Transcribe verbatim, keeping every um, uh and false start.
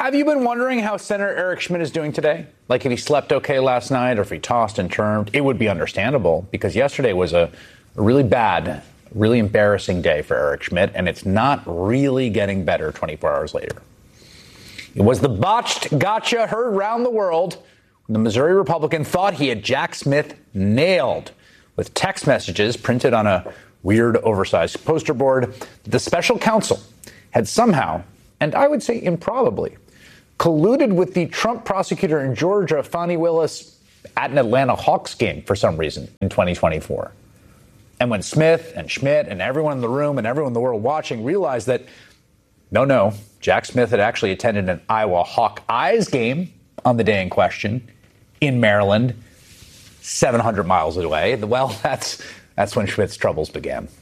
Have you been wondering how Senator Eric Schmitt is doing today? Like if he slept okay last night or if he tossed and turned? It would be understandable because yesterday was a, a really bad, really embarrassing day for Eric Schmitt, and it's not really getting better twenty-four hours later. It was the botched gotcha heard round the world when the Missouri Republican thought he had Jack Smith nailed with text messages printed on a weird oversized poster board. The special counsel had somehow, and I would say improbably, colluded with the Trump prosecutor in Georgia, Fani Willis, at an Atlanta Hawks game for some reason in twenty twenty-four. And when Smith and Schmitt and everyone in the room and everyone in the world watching realized that, no, no, Jack Smith had actually attended an Iowa Hawkeyes game on the day in question in Maryland, seven hundred miles away, well, that's that's when Schmitt's troubles began.